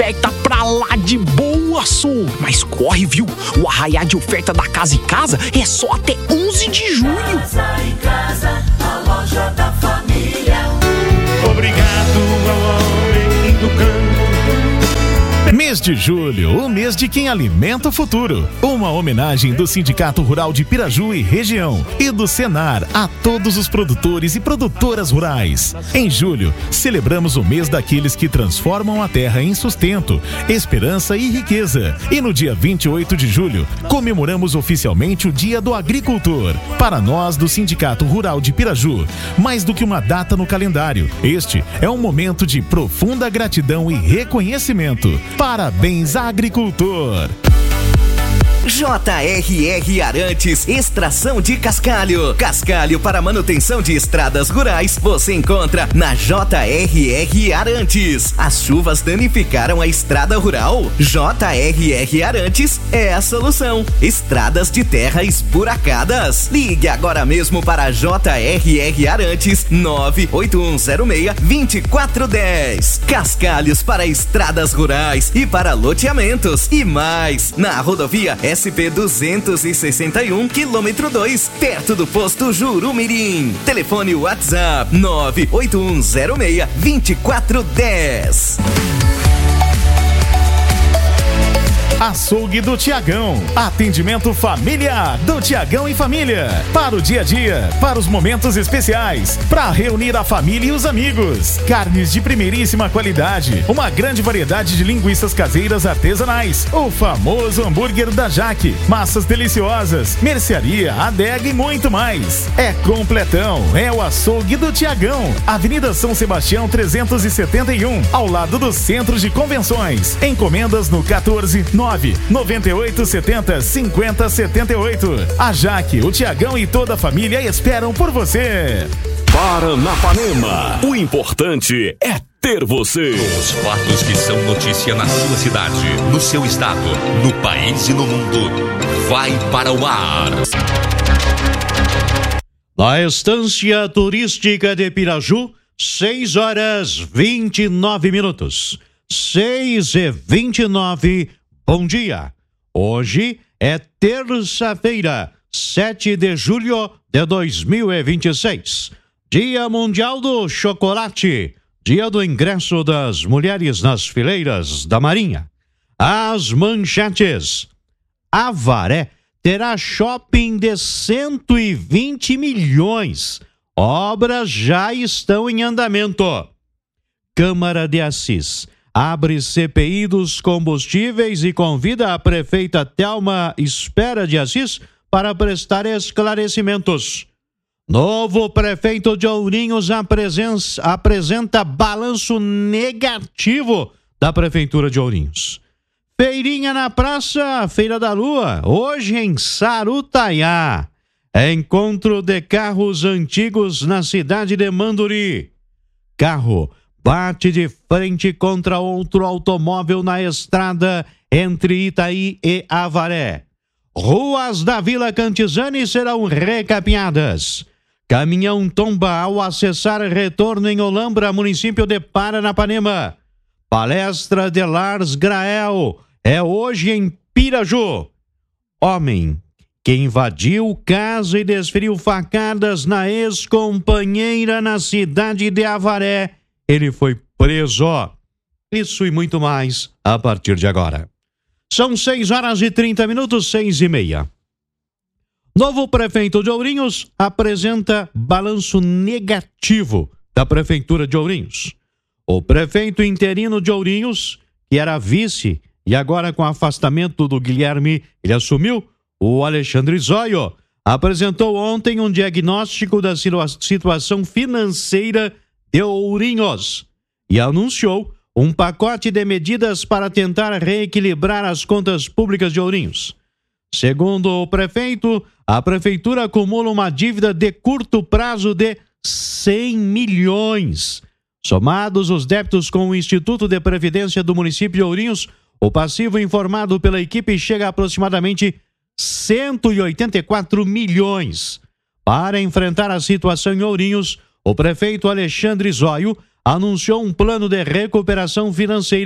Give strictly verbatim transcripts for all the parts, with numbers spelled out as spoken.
oferta pra lá de boa, sou. Mas corre, viu? O arraiá de oferta da Casa e Casa é só até onze de julho. Casa e Casa, a loja da família. Obrigado ao homem do campo. Mês de julho, o mês de quem alimenta o futuro. Uma homenagem do Sindicato Rural de Piraju e região e do Senar a todos os produtores e produtoras rurais. Em julho, celebramos o mês daqueles que transformam a terra em sustento, esperança e riqueza. E no dia vinte e oito de julho, comemoramos oficialmente o Dia do Agricultor. Para nós do Sindicato Rural de Piraju, mais do que uma data no calendário, este é um momento de profunda gratidão e reconhecimento. Parabéns, agricultor! J R R Arantes, extração de cascalho. Cascalho para manutenção de estradas rurais, você encontra na J R R Arantes. As chuvas danificaram a estrada rural? J R R Arantes é a solução. Estradas de terra esburacadas. Ligue agora mesmo para J R R Arantes nove oito um zero seis, dois quatro um zero. Cascalhos para estradas rurais e para loteamentos. E mais, na rodovia S P duzentos e sessenta e um, quilômetro dois, perto do posto Jurumirim. Telefone WhatsApp nove oito um zero seis, dois quatro um zero. Açougue do Tiagão. Atendimento familiar do Tiagão e família. Para o dia a dia, para os momentos especiais, para reunir a família e os amigos. Carnes de primeiríssima qualidade. Uma grande variedade de linguiças caseiras artesanais. O famoso hambúrguer da Jaque. Massas deliciosas. Mercearia, adega e muito mais. É completão. É o Açougue do Tiagão. Avenida São Sebastião trezentos e setenta e um. Ao lado do Centro de Convenções. Encomendas no quatorze nove noventa e oito setenta cinquenta setenta e oito. A Jaque, o Tiagão e toda a família esperam por você. Paranapanema, o importante é ter você. Os fatos que são notícia na sua cidade, no seu estado, no país e no mundo. Vai para o ar. Na Estância Turística de Piraju, seis horas vinte e nove minutos. seis e vinte e nove. Bom dia. Hoje é terça-feira, sete de julho de dois mil e vinte e seis. Dia Mundial do Chocolate. Dia do ingresso das mulheres nas fileiras da Marinha. As manchetes. Avaré terá shopping de cento e vinte milhões. Obras já estão em andamento. Câmara de Assis abre C P I dos combustíveis e convida a prefeita Thelma Espera de Assis para prestar esclarecimentos. Novo prefeito de Ourinhos apresenta, apresenta balanço negativo da prefeitura de Ourinhos. Feirinha na praça, Feira da Lua, hoje em Sarutaiá. Encontro de carros antigos na cidade de Manduri. Carro bate de frente contra outro automóvel na estrada entre Itaí e Avaré. Ruas da Vila Cantizani serão recapeadas. Caminhão tomba ao acessar retorno em Olambra, município de Paranapanema. Palestra de Lars Grael é hoje em Piraju. Homem que invadiu casa e desferiu facadas na ex-companheira na cidade de Avaré. Ele foi preso. Isso e muito mais a partir de agora. São seis horas e trinta minutos, seis e meia. Novo prefeito de Ourinhos apresenta balanço negativo da prefeitura de Ourinhos. O prefeito interino de Ourinhos, que era vice e agora com afastamento do Guilherme, ele assumiu, o Alexandre Zóio, apresentou ontem um diagnóstico da situação financeira de Ourinhos e anunciou um pacote de medidas para tentar reequilibrar as contas públicas de Ourinhos. Segundo o prefeito, a prefeitura acumula uma dívida de curto prazo de cem milhões. Somados os débitos com o Instituto de Previdência do município de Ourinhos, o passivo informado pela equipe chega a aproximadamente cento e oitenta e quatro milhões. Para enfrentar a situação em Ourinhos, o prefeito Alexandre Zóio anunciou um plano de recuperação financeira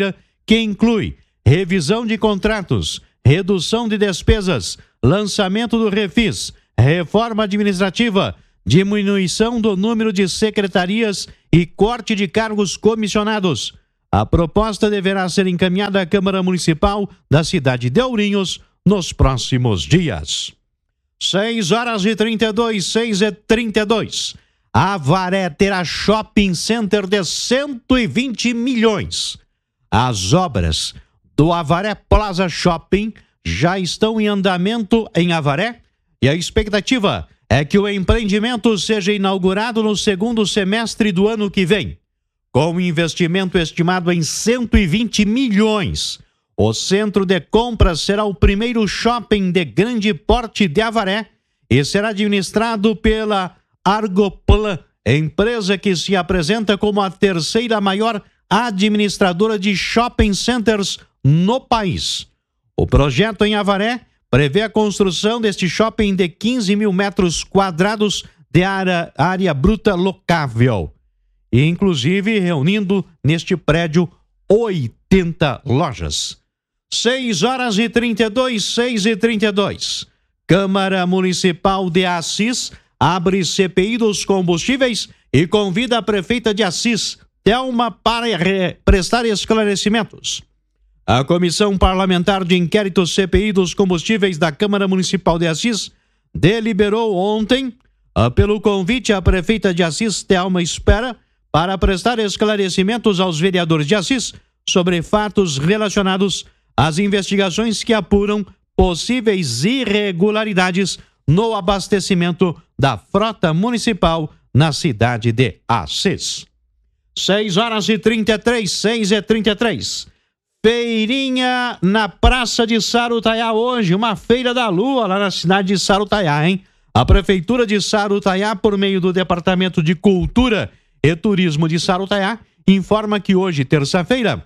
que inclui revisão de contratos, redução de despesas, lançamento do Refis, reforma administrativa, diminuição do número de secretarias e corte de cargos comissionados. A proposta deverá ser encaminhada à Câmara Municipal da cidade de Ourinhos nos próximos dias. seis horas e trinta e dois, seis e trinta e dois. Avaré terá shopping center de cento e vinte milhões. As obras do Avaré Plaza Shopping já estão em andamento em Avaré e a expectativa é que o empreendimento seja inaugurado no segundo semestre do ano que vem. Com um investimento estimado em cento e vinte milhões, o centro de compras será o primeiro shopping de grande porte de Avaré e será administrado pela Argoplan, empresa que se apresenta como a terceira maior administradora de shopping centers no país. O projeto em Avaré prevê a construção deste shopping de quinze mil metros quadrados de área, área bruta locável, e inclusive reunindo neste prédio oitenta lojas. seis horas e trinta e dois, seis e trinta e dois. Câmara Municipal de Assis abre C P I dos combustíveis e convida a prefeita de Assis, Thelma, para prestar esclarecimentos. A Comissão Parlamentar de Inquérito C P I dos Combustíveis da Câmara Municipal de Assis deliberou ontem, pelo convite à prefeita de Assis, Thelma Espera, para prestar esclarecimentos aos vereadores de Assis sobre fatos relacionados às investigações que apuram possíveis irregularidades no abastecimento da frota municipal na cidade de Assis. seis horas e trinta e três, seis e trinta e três. Feirinha na Praça de Sarutaiá hoje, uma feira da lua lá na cidade de Sarutaiá, hein? A Prefeitura de Sarutaiá, por meio do Departamento de Cultura e Turismo de Sarutaiá, informa que hoje, terça-feira,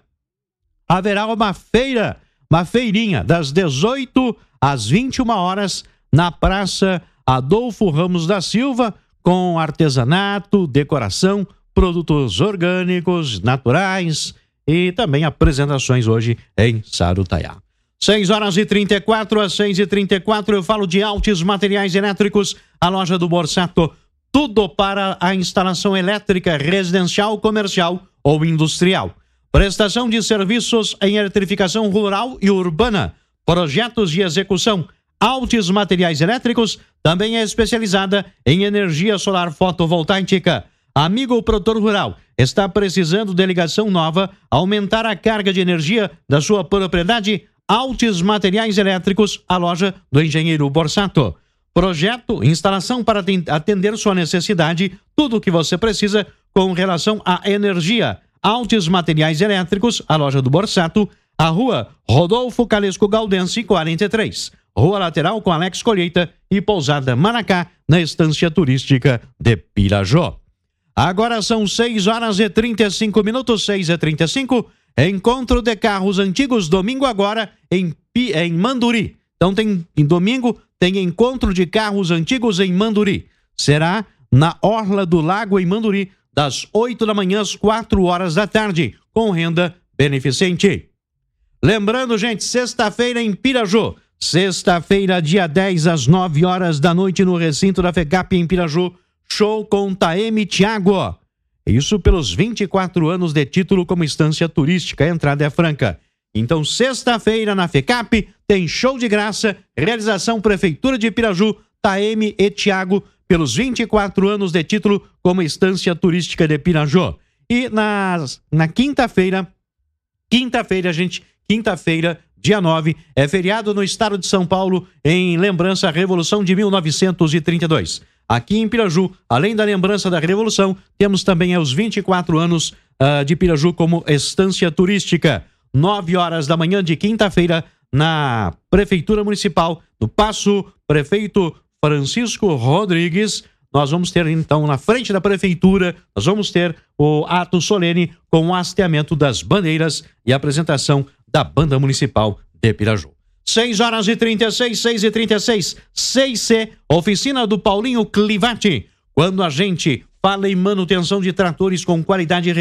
haverá uma feira, uma feirinha das dezoito às vinte e uma horas na Praça Adolfo Ramos da Silva, com artesanato, decoração, produtos orgânicos, naturais e também apresentações hoje em Sarutaiá. seis horas e trinta e quatro, às seis e trinta e quatro, eu falo de Altis Materiais Elétricos, a loja do Borsato, tudo para a instalação elétrica residencial, comercial ou industrial. Prestação de serviços em eletrificação rural e urbana, projetos de execução. Altis Materiais Elétricos também é especializada em energia solar fotovoltaica. Amigo produtor rural, está precisando de ligação nova, aumentar a carga de energia da sua propriedade? Altis Materiais Elétricos, a loja do engenheiro Borsato. Projeto, instalação para atender sua necessidade, tudo o que você precisa com relação à energia. Altis Materiais Elétricos, a loja do Borsato, a rua Rodolfo Calesco Galdense, quarenta e três. Rua lateral com Alex Colheita e Pousada Manacá, na estância turística de Pirajó. Agora são seis horas e trinta e cinco minutos, seis e trinta e cinco. Encontro de carros antigos, domingo agora, em, em Manduri. Então tem, em domingo, tem encontro de carros antigos em Manduri. Será na Orla do Lago, em Manduri, das oito da manhã às quatro horas da tarde, com renda beneficente. Lembrando, gente, sexta-feira em Piraju. Sexta-feira, dia dez, às nove horas da noite, no recinto da FECAP em Piraju. Show com Taeme Thiago. Isso pelos vinte e quatro anos de título como instância turística. A entrada é franca. Então, sexta-feira na FECAP tem show de graça. Realização Prefeitura de Piraju, Taeme e Thiago, pelos vinte e quatro anos de título como instância turística de Piraju. E na, na quinta-feira, quinta-feira, gente, quinta-feira, dia nove, é feriado no estado de São Paulo, em lembrança à Revolução de mil novecentos e trinta e dois. Aqui em Piraju, além da lembrança da Revolução, temos também os vinte e quatro anos uh, de Piraju como estância turística. nove horas da manhã de quinta-feira, na Prefeitura Municipal, no Paço Prefeito Francisco Rodrigues. Nós vamos ter, então, na frente da Prefeitura, nós vamos ter o ato solene com o hasteamento das bandeiras e a apresentação da Banda Municipal de Piraju. seis horas e trinta e seis, seis e trinta e seis, seis C, oficina do Paulinho Clivati. Quando a gente fala em manutenção de tratores com qualidade real,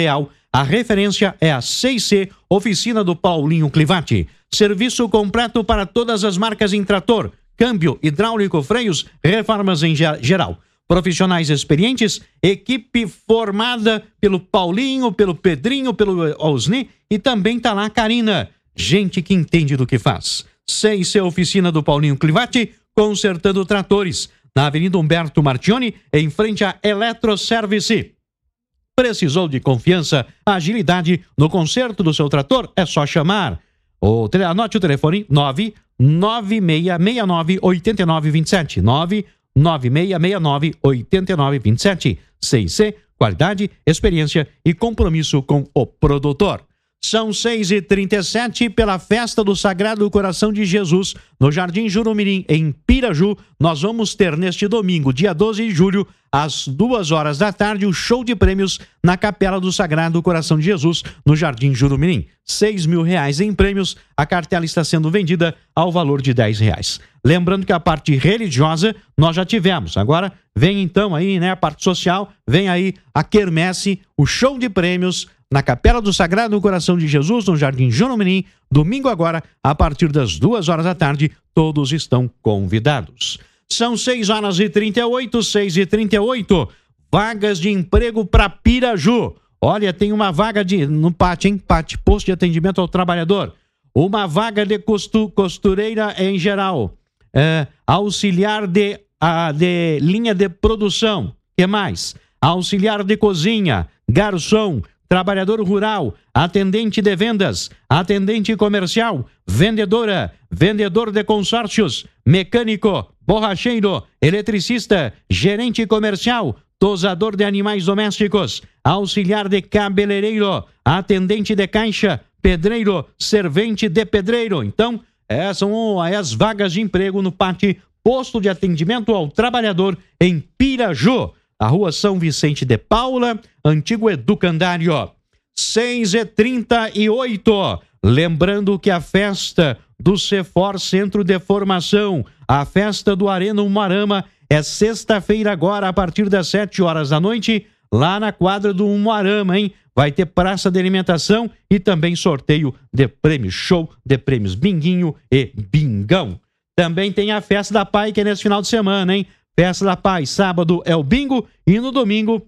A referência é a C e C, oficina do Paulinho Clivati. Serviço completo para todas as marcas em trator, câmbio, hidráulico, freios, reformas em geral. Profissionais experientes, equipe formada pelo Paulinho, pelo Pedrinho, pelo Osni e também tá lá a Karina. Gente que entende do que faz. C e C, oficina do Paulinho Clivati, consertando tratores. Na Avenida Humberto Martioni, em frente à Eletroservice. Precisou de confiança, agilidade no conserto do seu trator? É só chamar. O, anote o telefone nove nove seis seis nove oito nove dois sete. nove nove seis seis nove oito nove dois sete. C e C, qualidade, experiência e compromisso com o produtor. São seis e trinta e sete, pela festa do Sagrado Coração de Jesus, no Jardim Jurumirim, em Piraju. Nós vamos ter neste domingo, dia doze de julho, às duas horas da tarde, o show de prêmios na Capela do Sagrado Coração de Jesus, no Jardim Jurumirim. Seis mil reais em prêmios, a cartela está sendo vendida ao valor de dez reais. Lembrando que a parte religiosa nós já tivemos. Agora vem então aí, né, a parte social, vem aí a quermesse, o show de prêmios, na Capela do Sagrado Coração de Jesus, no Jardim Jurumirim, domingo agora, a partir das duas horas da tarde, todos estão convidados. São seis horas e trinta e oito, seis e trinta e oito, vagas de emprego para Piraju. Olha, tem uma vaga de, no P A T, hein? P A T, posto de atendimento ao trabalhador. Uma vaga de costu, costureira em geral. É, auxiliar de, a, de linha de produção. Que mais? Auxiliar de cozinha, garçom, trabalhador rural, atendente de vendas, atendente comercial, vendedora, vendedor de consórcios, mecânico, borracheiro, eletricista, gerente comercial, tosador de animais domésticos, auxiliar de cabeleireiro, atendente de caixa, pedreiro, servente de pedreiro. Então, essas são as vagas de emprego no P A T, posto de atendimento ao trabalhador em Piraju. A rua São Vicente de Paula, antigo educandário. seis e trinta e oito. Lembrando que a festa do Cefor Centro de Formação, a festa do Arena Umuarama, é sexta-feira agora, a partir das sete horas da noite, lá na quadra do Umuarama, hein? Vai ter praça de alimentação e também sorteio de prêmios, show de prêmios binguinho e bingão. Também tem a festa da Pai, que é nesse final de semana, hein? Festa da Paz, sábado é o bingo e no domingo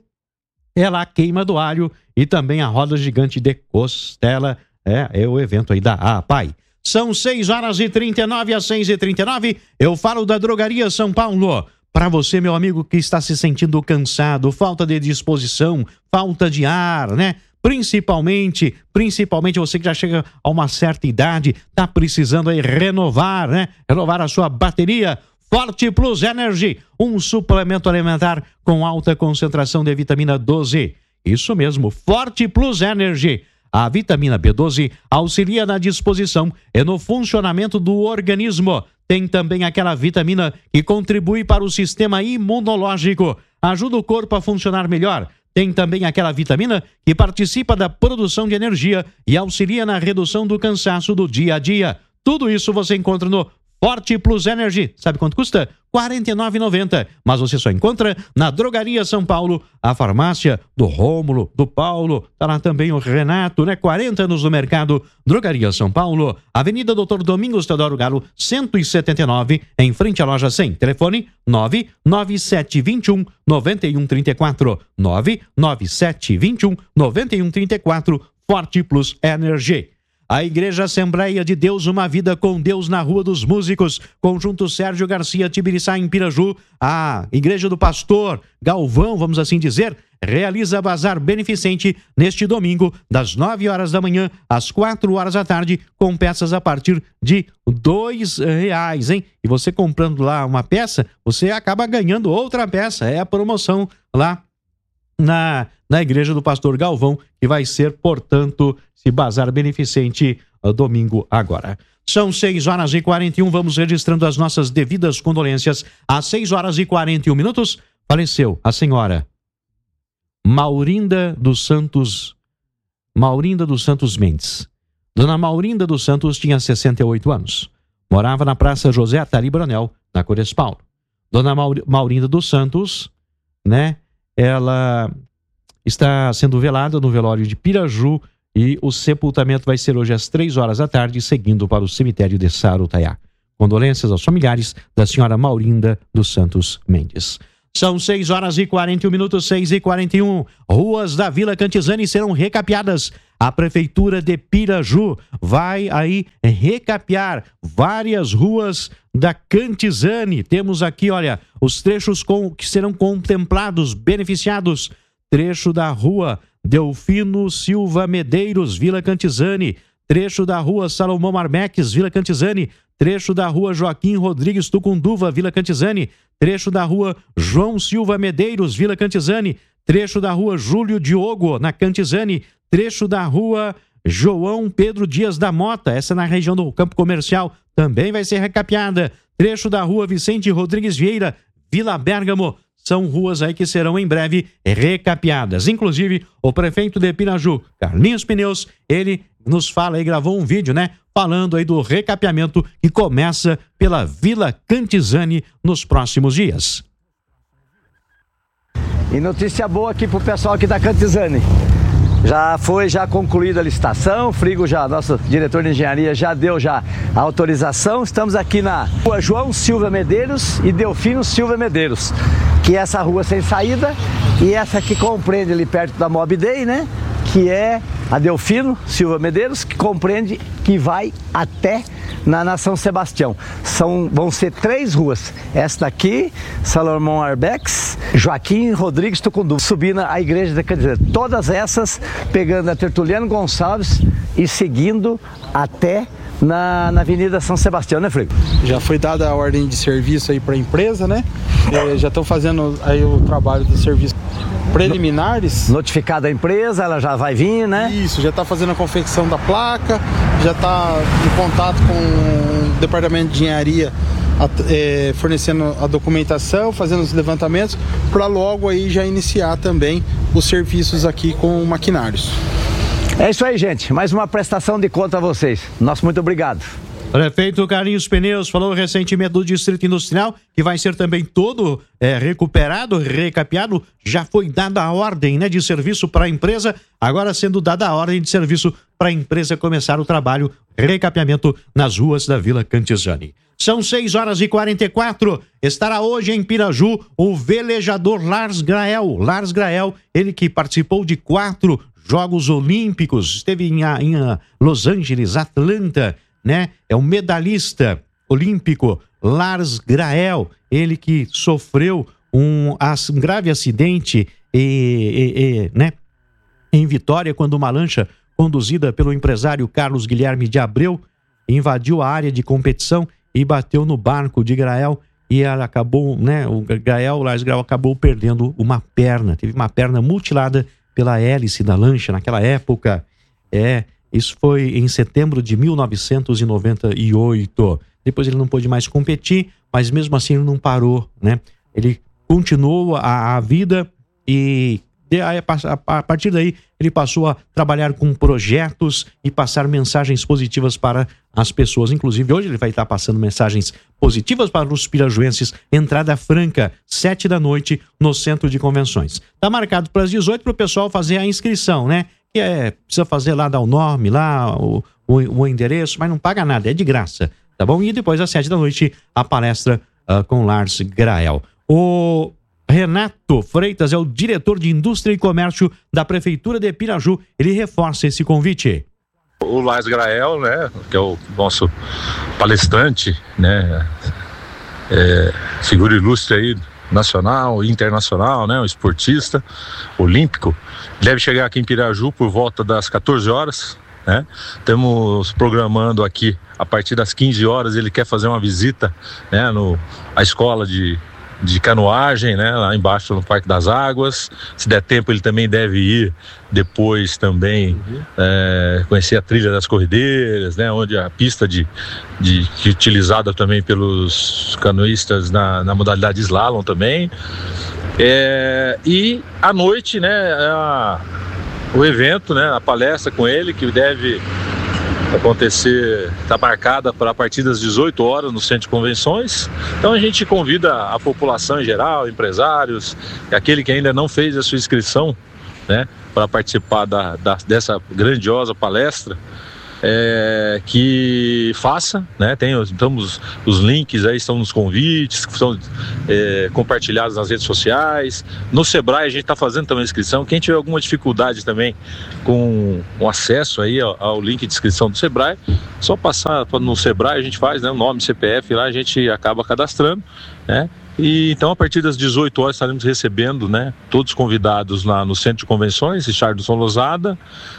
é lá a queima do alho e também a roda gigante de costela. É, é o evento aí da A P A I. São seis horas e trinta e nove às seis e trinta e nove. Eu falo da Drogaria São Paulo. Para você, meu amigo, que está se sentindo cansado, falta de disposição, falta de ar, né? Principalmente, principalmente você que já chega a uma certa idade, tá precisando aí renovar, né? Renovar a sua bateria. Forte Plus Energy, um suplemento alimentar com alta concentração de vitamina doze. Isso mesmo, Forte Plus Energy. A vitamina B doze auxilia na disposição e no funcionamento do organismo. Tem também aquela vitamina que contribui para o sistema imunológico, ajuda o corpo a funcionar melhor. Tem também aquela vitamina que participa da produção de energia e auxilia na redução do cansaço do dia a dia. Tudo isso você encontra no Forte Plus Energy. Sabe quanto custa? quarenta e nove reais e noventa centavos. Mas você só encontra na Drogaria São Paulo, a farmácia do Rômulo, do Paulo. Tá lá também o Renato, né? quarenta anos no mercado. Drogaria São Paulo, Avenida Doutor Domingos Teodoro Galo, cento e setenta e nove, em frente à loja cem. Telefone nove nove sete dois um nove um três quatro. nove nove sete dois um nove um três quatro. Forte Plus Energy. A Igreja Assembleia de Deus, uma vida com Deus na Rua dos Músicos, Conjunto Sérgio Garcia, Tibiriçá, em Piraju. A Igreja do Pastor Galvão, vamos assim dizer, realiza bazar beneficente neste domingo, das nove horas da manhã às quatro horas da tarde, com peças a partir de dois reais, hein? E você comprando lá uma peça, você acaba ganhando outra peça. É a promoção lá na, na Igreja do Pastor Galvão, que vai ser, portanto, esse bazar beneficente uh, domingo agora. São seis horas e quarenta e um, vamos registrando as nossas devidas condolências. Às seis horas e quarenta e um minutos, faleceu a senhora Maurinda dos Santos, Maurinda dos Santos Mendes. Dona Maurinda dos Santos tinha sessenta e oito anos. Morava na Praça José Atali Bronel, na Cores Paulo. Dona Maur- Maurinda dos Santos, né, ela está sendo velada no velório de Piraju e o sepultamento vai ser hoje às três horas da tarde, seguindo para o cemitério de Sarutaiá. Condolências aos familiares da senhora Maurinda dos Santos Mendes. São seis horas e quarenta e um minutos, seis e quarenta e um. Ruas da Vila Cantizani serão recapeadas. A Prefeitura de Piraju vai aí recapear várias ruas da Cantizani. Temos aqui, olha, os trechos com, que serão contemplados, beneficiados. Trecho da rua Delfino Silva Medeiros, Vila Cantizani. Trecho da rua Salomão Marmeques, Vila Cantizani. Trecho da rua Joaquim Rodrigues Tucunduva, Vila Cantizani. Trecho da rua João Silva Medeiros, Vila Cantizani. Trecho da rua Júlio Diogo, na Cantizani. Trecho da rua João Pedro Dias da Mota, essa na região do Campo Comercial, também vai ser recapeada. Trecho da rua Vicente Rodrigues Vieira, Vila Bérgamo. São ruas aí que serão em breve recapeadas. Inclusive, o prefeito de Piraju, Carlinhos Pneus, ele nos fala e gravou um vídeo, né? Falando aí do recapeamento que começa pela Vila Cantizani nos próximos dias. E notícia boa aqui pro pessoal aqui da Cantizani. Já foi já concluída a licitação, o Frigo já, nosso diretor de engenharia já deu já a autorização. Estamos aqui na rua João Silva Medeiros e Delfino Silva Medeiros, que é essa rua sem saída e essa que compreende ali perto da Mob Day, né? Que é a Delfino Silva Medeiros, que compreende, que vai até na, na São Sebastião. São, vão ser três ruas. Esta daqui, Salomão Arbex, Joaquim Rodrigues Tucunduva, subindo a igreja da Cantizani. Todas essas pegando a Tertuliano Gonçalves e seguindo até na, na Avenida São Sebastião, né, Frigo? Já foi dada a ordem de serviço aí para a empresa, né? É, já estão fazendo aí o trabalho do serviço preliminares. Notificada a empresa, ela já vai vir, né? Isso, já está fazendo a confecção da placa, já está em contato com o departamento de engenharia, é, fornecendo a documentação, fazendo os levantamentos, para logo aí já iniciar também os serviços aqui com maquinários. É isso aí, gente. Mais uma prestação de conta a vocês. Nosso muito obrigado. Prefeito Carlinhos Pneus falou recentemente do Distrito Industrial, que vai ser também todo é, recuperado, recapeado. Já foi dada a ordem, né, de serviço para a empresa, agora sendo dada a ordem de serviço para a empresa começar o trabalho, recapeamento nas ruas da Vila Cantizani. São seis horas e quarenta e quatro. Estará hoje em Piraju o velejador Lars Grael. Lars Grael, ele que participou de quatro Jogos Olímpicos, esteve em, em Los Angeles, Atlanta, né? É um medalhista olímpico, Lars Grael, ele que sofreu um, um grave acidente e, e, e, né? em Vitória, quando uma lancha conduzida pelo empresário Carlos Guilherme de Abreu invadiu a área de competição e bateu no barco de Grael e ela acabou, né? O Grael, o Lars Grael acabou perdendo uma perna, teve uma perna mutilada pela hélice da lancha naquela época. É, isso foi em setembro de mil novecentos e noventa e oito. Depois ele não pôde mais competir, mas mesmo assim ele não parou, né? Ele continuou a, a vida e a partir daí ele passou a trabalhar com projetos e passar mensagens positivas para as pessoas. Inclusive hoje ele vai estar passando mensagens positivas para os pirajuenses. Entrada franca, sete da noite no Centro de Convenções. Está marcado para as dezoito para o pessoal fazer a inscrição, né? Que é, precisa fazer lá, dar o nome lá, o, o, o endereço, mas não paga nada, é de graça, tá bom? E depois às sete da noite a palestra uh, com Lars Grael. O Renato Freitas é o diretor de Indústria e Comércio da Prefeitura de Piraju. Ele reforça esse convite. O Lars Grael, né, que é o nosso palestrante, né, é, figura ilustre aí, nacional e internacional, né, um esportista olímpico, deve chegar aqui em Piraju por volta das quatorze horas, né? Estamos programando aqui a partir das quinze horas. Ele quer fazer uma visita, né, no a escola de de canoagem, né, lá embaixo no Parque das Águas. Se der tempo ele também deve ir depois também uhum. é, conhecer a trilha das corredeiras, né, onde a pista de, de, que é utilizada também pelos canoístas na, na modalidade slalom também. É, e à noite, né, a, o evento, né, a palestra com ele, que deve acontecer, está marcada para a partir das dezoito horas no Centro de Convenções. Então a gente convida a população em geral, empresários, aquele que ainda não fez a sua inscrição, né, para participar da, da, dessa grandiosa palestra, é, que faça, né, tem estamos, os links aí estão nos convites, que são é, compartilhados nas redes sociais. No Sebrae a gente está fazendo também a inscrição. Quem tiver alguma dificuldade também com o acesso aí ao, ao link de inscrição do Sebrae, só passar no Sebrae, a gente faz, né, o nome, C P F, lá a gente acaba cadastrando, né. E então, a partir das dezoito horas, estaremos recebendo, né, todos convidados lá no Centro de Convenções, Richardson Lozada.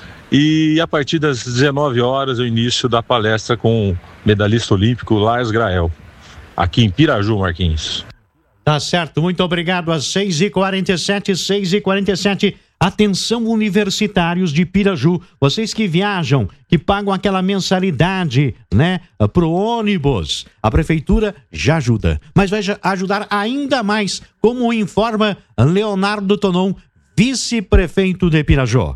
E a partir das dezenove horas, o início da palestra com o medalhista olímpico Lars Grael, aqui em Piraju, Marquinhos. Tá certo, muito obrigado. Às seis e quarenta e sete, seis e quarenta e sete. Atenção, universitários de Piraju, vocês que viajam, que pagam aquela mensalidade, né, pro ônibus, a prefeitura já ajuda, mas vai ajudar ainda mais, como informa Leonardo Tonon, vice-prefeito de Piraju.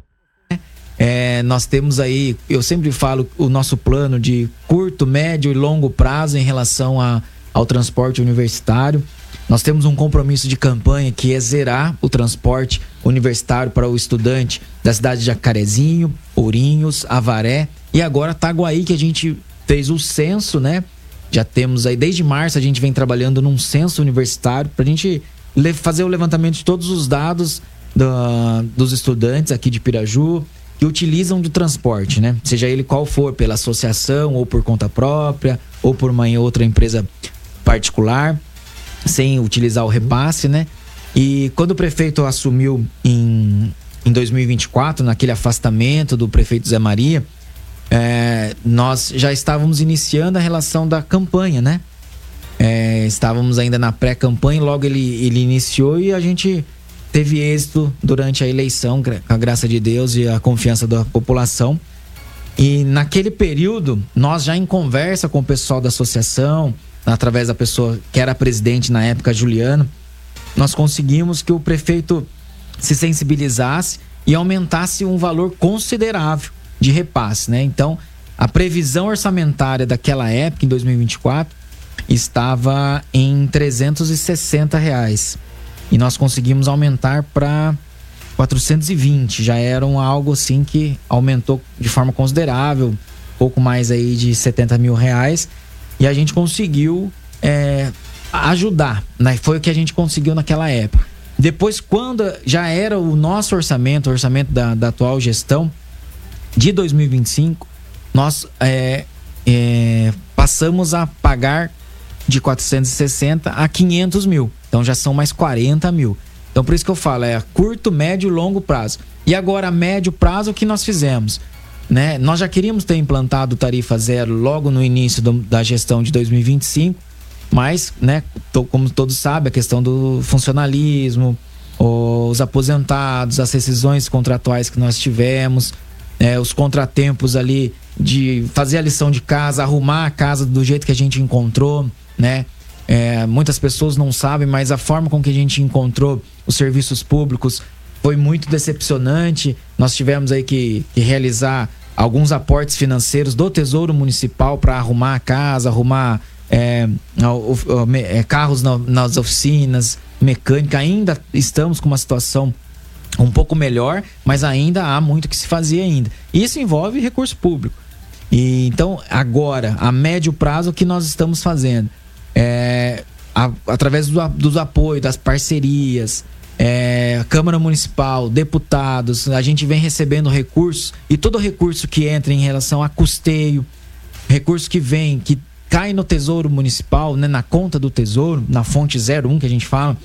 É, nós temos aí, eu sempre falo, o nosso plano de curto, médio e longo prazo em relação a, ao transporte universitário. Nós temos um compromisso de campanha que é zerar o transporte universitário para o estudante da cidade de Jacarezinho, Ourinhos, Avaré e agora Itaguaí, que a gente fez o censo, né? Já temos aí, desde março a gente vem trabalhando num censo universitário para a gente fazer o levantamento de todos os dados da, dos estudantes aqui de Piraju que utilizam do transporte, né? Seja ele qual for, pela associação ou por conta própria ou por uma outra empresa particular, sem utilizar o repasse, né? E quando o prefeito assumiu em, em dois mil e vinte e quatro, naquele afastamento do prefeito Zé Maria, é, nós já estávamos iniciando a relação da campanha, né? É, estávamos ainda na pré-campanha, logo ele, ele iniciou e a gente teve êxito durante a eleição, com a graça de Deus e a confiança da população. E naquele período, nós já em conversa com o pessoal da associação, através da pessoa que era presidente na época, Juliano, nós conseguimos que o prefeito se sensibilizasse e aumentasse um valor considerável de repasse, né? Então, a previsão orçamentária daquela época, em dois mil e vinte e quatro, estava em trezentos e sessenta reais. E nós conseguimos aumentar para quatrocentos e vinte. Já era um algo assim que aumentou de forma considerável, pouco mais aí de setenta mil reais. E a gente conseguiu é, ajudar, né? Foi o que a gente conseguiu naquela época. Depois, quando já era o nosso orçamento, o orçamento da, da atual gestão de dois mil e vinte e cinco, nós é, é, passamos a pagar de quatrocentos e sessenta a quinhentos mil. Então já são mais quarenta mil. Então por isso que eu falo, é a curto, médio e longo prazo. E agora a médio prazo, o que nós fizemos? Né? Nós já queríamos ter implantado tarifa zero logo no início do, da gestão de dois mil e vinte e cinco, mas, né, to, como todos sabem, a questão do funcionalismo, os aposentados, as rescisões contratuais que nós tivemos, é, os contratempos ali de fazer a lição de casa, arrumar a casa do jeito que a gente encontrou, né? É, muitas pessoas não sabem, mas a forma com que a gente encontrou os serviços públicos foi muito decepcionante. Nós tivemos aí que, que realizar alguns aportes financeiros do Tesouro Municipal para arrumar a casa, arrumar é, é, carros na, nas oficinas, mecânica. Ainda estamos com uma situação um pouco melhor, mas ainda há muito que se fazer ainda. Isso envolve recurso público. E então, agora, a médio prazo, o que nós estamos fazendo? É, a, através do, dos apoios, das parcerias, é, Câmara Municipal, deputados, a gente vem recebendo recursos, e todo recurso que entra em relação a custeio, recurso que vem, que cai no Tesouro Municipal, né, na conta do Tesouro, na fonte zero um que a gente fala,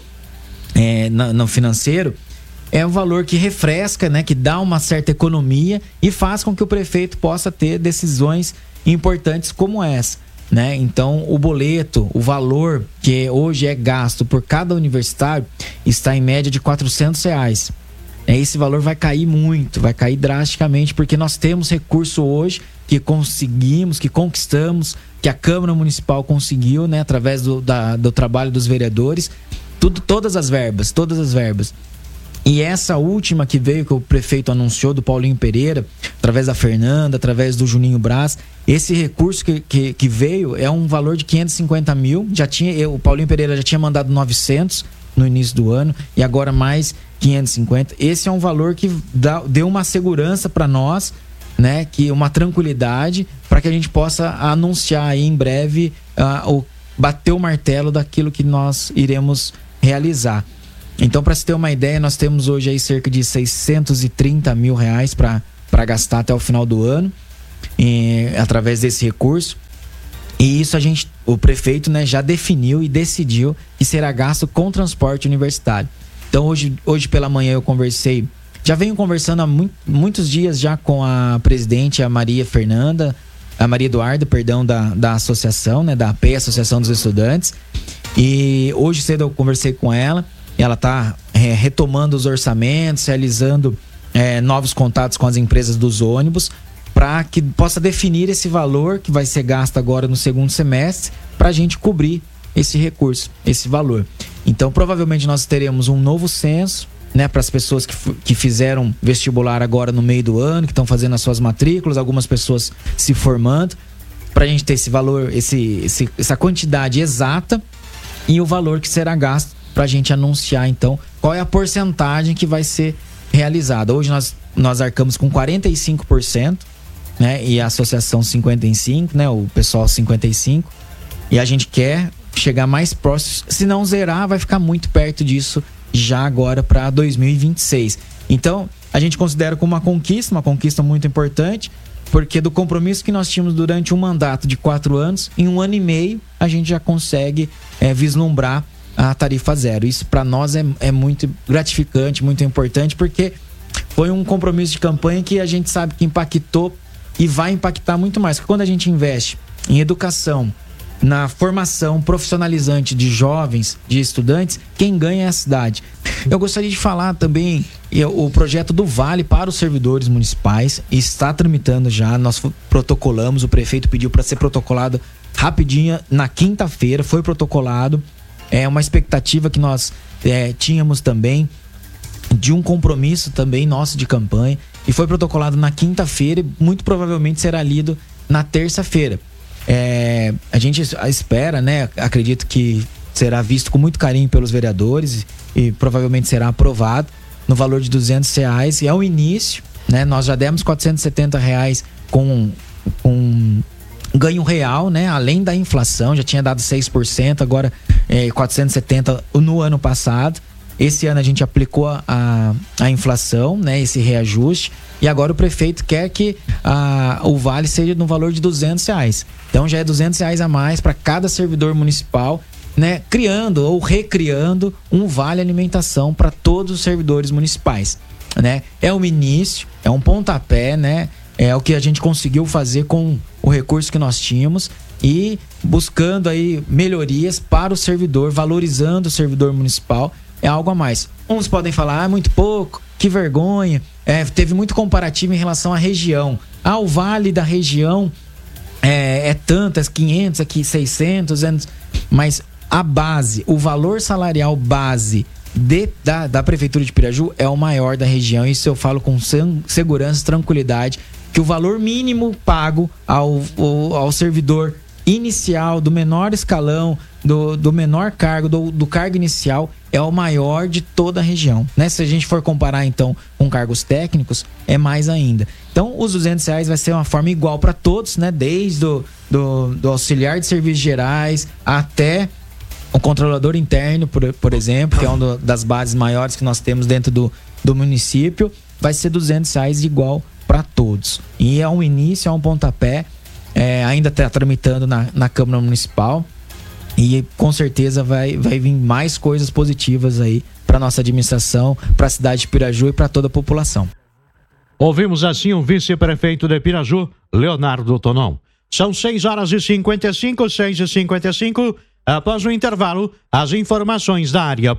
é, na, no financeiro, é um valor que refresca, né, que dá uma certa economia e faz com que o prefeito possa ter decisões importantes como essa. Né? Então o boleto, o valor que hoje é gasto por cada universitário está em média de quatrocentos reais. Esse valor vai cair muito, vai cair drasticamente, porque nós temos recurso hoje que conseguimos, que conquistamos, que a Câmara Municipal conseguiu, né, através do, da, do trabalho dos vereadores, tudo, todas as verbas, todas as verbas. E essa última que veio, que o prefeito anunciou, do Paulinho Pereira, através da Fernanda, através do Juninho Braz, esse recurso que, que, que veio é um valor de quinhentos e cinquenta mil. Já tinha, eu, o Paulinho Pereira já tinha mandado novecentos, no início do ano e agora mais quinhentos e cinquenta. Esse é um valor que dá, deu uma segurança para nós, né, que uma tranquilidade para que a gente possa anunciar aí em breve uh, o bater o martelo daquilo que nós iremos realizar. Então, para se ter uma ideia, nós temos hoje aí cerca de seiscentos e trinta mil reais para para gastar até o final do ano, e, através desse recurso. E isso a gente, o prefeito, né, já definiu e decidiu que será gasto com transporte universitário. Então hoje, hoje pela manhã eu conversei, já venho conversando há muito, muitos dias já com a presidente, a Maria Fernanda, a Maria Eduarda, perdão, da, da associação, né, da A P E, Associação dos Estudantes. E hoje cedo eu conversei com ela, e ela está é, retomando os orçamentos, realizando é, novos contatos com as empresas dos ônibus, para que possa definir esse valor que vai ser gasto agora no segundo semestre, para a gente cobrir esse recurso, esse valor. Então, provavelmente nós teremos um novo censo, né, para as pessoas que, que fizeram vestibular agora no meio do ano, que estão fazendo as suas matrículas, algumas pessoas se formando, para a gente ter esse valor, esse, esse, essa quantidade exata e o valor que será gasto, para a gente anunciar, então, qual é a porcentagem que vai ser realizada. Hoje nós, nós arcamos com quarenta e cinco por cento, né, e a associação cinquenta e cinco por cento, né, o pessoal cinquenta e cinco por cento, e a gente quer chegar mais próximo, se não zerar, vai ficar muito perto disso já agora para dois mil e vinte e seis. Então, a gente considera como uma conquista, uma conquista muito importante, porque do compromisso que nós tínhamos durante um mandato de quatro anos, em um ano e meio, a gente já consegue é, vislumbrar a tarifa zero. Isso para nós é, é muito gratificante, muito importante, porque foi um compromisso de campanha que a gente sabe que impactou e vai impactar muito mais. Porque quando a gente investe em educação, na formação profissionalizante de jovens, de estudantes, quem ganha é a cidade. Eu gostaria de falar também o projeto do Vale para os servidores municipais, está tramitando já, nós protocolamos, o prefeito pediu para ser protocolado rapidinho na quinta-feira, foi protocolado. É uma expectativa que nós é, tínhamos também, de um compromisso também nosso de campanha, e foi protocolado na quinta-feira e muito provavelmente será lido na terça-feira. É, a gente espera, né? Acredito que será visto com muito carinho pelos vereadores e, e provavelmente será aprovado no valor de duzentos reais, e é o início, né? Nós já demos quatrocentos e setenta reais com, com ganho real, né? Além da inflação, já tinha dado seis por cento, agora é, quatrocentos e setenta no ano passado. Esse ano a gente aplicou a, a, a inflação, né? Esse reajuste, e agora o prefeito quer que a, o vale seja no valor de duzentos reais. Então já é duzentos reais a mais para cada servidor municipal, né? Criando ou recriando um vale alimentação para todos os servidores municipais, né? É um início, é um pontapé, né? É o que a gente conseguiu fazer com o recurso que nós tínhamos e buscando aí melhorias para o servidor, valorizando o servidor municipal. É algo a mais. Uns podem falar, ah, muito pouco, que vergonha. É, teve muito comparativo em relação à região. Ah, o vale da região é, é tanto, é quinhentos, aqui seiscentos, mas a base, o valor salarial base de, da, da Prefeitura de Piraju é o maior da região. Isso eu falo com segurança e tranquilidade, que o valor mínimo pago ao, ao, ao servidor inicial, do menor escalão, do, do menor cargo, do, do cargo inicial, é o maior de toda a região, né? Se a gente for comparar então com cargos técnicos, é mais ainda. Então os duzentos reais vai ser uma forma igual para todos, né? Desde o do, do auxiliar de serviços gerais até o controlador interno, por, por exemplo, que é uma das bases maiores que nós temos dentro do, do município, vai ser duzentos reais igual para todos. E é um início, é um pontapé, é, ainda está tramitando na, na Câmara Municipal, e com certeza vai, vai vir mais coisas positivas aí para nossa administração, para a cidade de Piraju e para toda a população. Ouvimos assim o vice-prefeito de Piraju, Leonardo Tonon. São seis horas e cinquenta e cinco, seis e cinquenta e cinco. Após o intervalo, as informações da área